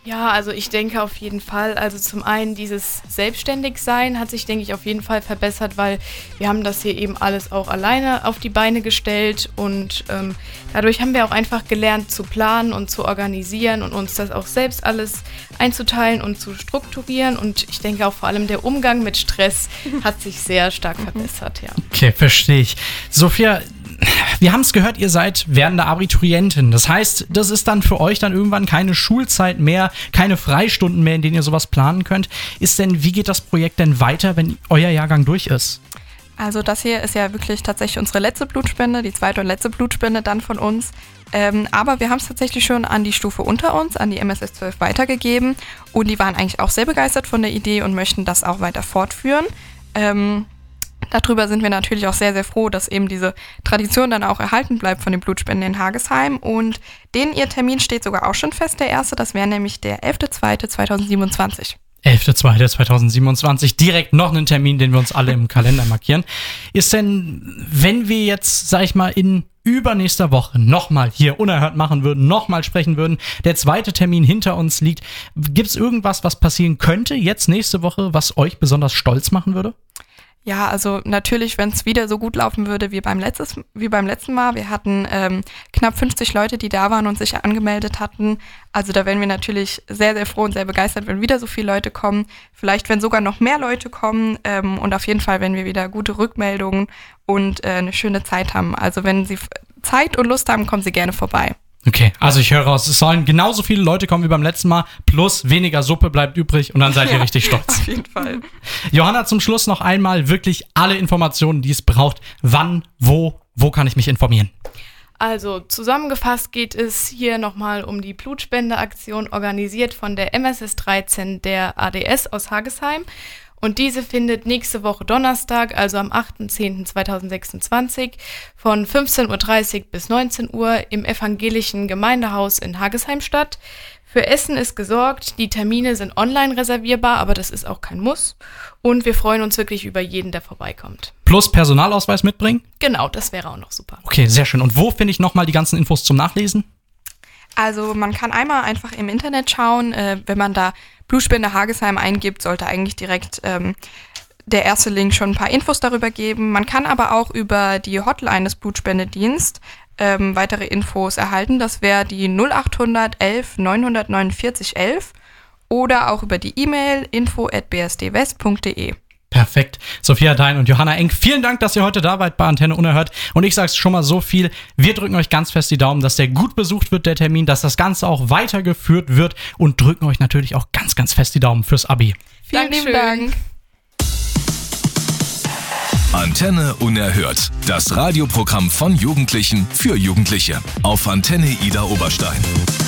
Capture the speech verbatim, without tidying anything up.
Ja, also ich denke auf jeden Fall, also zum einen dieses Selbstständigsein hat sich, denke ich, auf jeden Fall verbessert, weil wir haben das hier eben alles auch alleine auf die Beine gestellt und ähm, dadurch haben wir auch einfach gelernt zu planen und zu organisieren und uns das auch selbst alles einzuteilen und zu strukturieren und ich denke auch vor allem der Umgang mit Stress hat sich sehr stark verbessert, ja. Okay, verstehe ich. Sophia, wir haben es gehört, ihr seid werdende Abiturientin. Das heißt, das ist dann für euch dann irgendwann keine Schulzeit mehr, keine Freistunden mehr, in denen ihr sowas planen könnt. Ist denn, wie geht das Projekt denn weiter, wenn euer Jahrgang durch ist? Also das hier ist ja wirklich tatsächlich unsere letzte Blutspende, die zweite und letzte Blutspende dann von uns. Ähm, aber wir haben es tatsächlich schon an die Stufe unter uns, an die M S S zwölf weitergegeben. Und die waren eigentlich auch sehr begeistert von der Idee und möchten das auch weiter fortführen. Ähm, Darüber sind wir natürlich auch sehr, sehr froh, dass eben diese Tradition dann auch erhalten bleibt von den Blutspenden in Hagesheim. Und denen ihr Termin steht sogar auch schon fest, der erste. Das wäre nämlich der elfter zweiter zweitausendsiebenundzwanzig. elfter zweiter zweitausendsiebenundzwanzig, direkt noch einen Termin, den wir uns alle im Kalender markieren. Ist denn, wenn wir jetzt, sag ich mal, in übernächster Woche nochmal hier unerhört machen würden, nochmal sprechen würden, der zweite Termin hinter uns liegt, gibt es irgendwas, was passieren könnte jetzt nächste Woche, was euch besonders stolz machen würde? Ja, also natürlich, wenn es wieder so gut laufen würde wie beim, letztes, wie beim letzten Mal. Wir hatten ähm, knapp fünfzig Leute, die da waren und sich angemeldet hatten. Also da wären wir natürlich sehr, sehr froh und sehr begeistert, wenn wieder so viele Leute kommen. Vielleicht, wenn sogar noch mehr Leute kommen. Ähm, und auf jeden Fall, wenn wir wieder gute Rückmeldungen und äh, eine schöne Zeit haben. Also wenn Sie Zeit und Lust haben, kommen Sie gerne vorbei. Okay, also ich höre raus, es sollen genauso viele Leute kommen wie beim letzten Mal, plus weniger Suppe bleibt übrig und dann seid ihr ja, richtig stolz. Auf jeden Fall. Johanna, zum Schluss noch einmal wirklich alle Informationen, die es braucht. Wann, wo, wo kann ich mich informieren? Also zusammengefasst geht es hier nochmal um die Blutspendeaktion, organisiert von der M S S dreizehn der A D S aus Hagesheim. Und diese findet nächste Woche Donnerstag, also am achter zehnter zweitausendsechsundzwanzig, von fünfzehn Uhr dreißig bis neunzehn Uhr im evangelischen Gemeindehaus in Hagesheim statt. Für Essen ist gesorgt, die Termine sind online reservierbar, aber das ist auch kein Muss. Und wir freuen uns wirklich über jeden, der vorbeikommt. Plus Personalausweis mitbringen? Genau, das wäre auch noch super. Okay, sehr schön. Und wo finde ich nochmal die ganzen Infos zum Nachlesen? Also man kann einmal einfach im Internet schauen, äh, wenn man da Blutspende Hagesheim eingibt, sollte eigentlich direkt ähm, der erste Link schon ein paar Infos darüber geben. Man kann aber auch über die Hotline des Blutspendedienst ähm, weitere Infos erhalten. Das wäre die null achthundert elf neunhundertneunundvierzig elf oder auch über die E-Mail info at b s d west punkt d e. Perfekt. Sophia Dein und Johanna Enk, vielen Dank, dass ihr heute da wart bei Antenne Unerhört. Und ich sag's schon mal so viel, wir drücken euch ganz fest die Daumen, dass der gut besucht wird, der Termin, dass das Ganze auch weitergeführt wird und drücken euch natürlich auch ganz, ganz fest die Daumen fürs Abi. Vielen lieben Dank. Antenne Unerhört, das Radioprogramm von Jugendlichen für Jugendliche auf Antenne Ida Oberstein.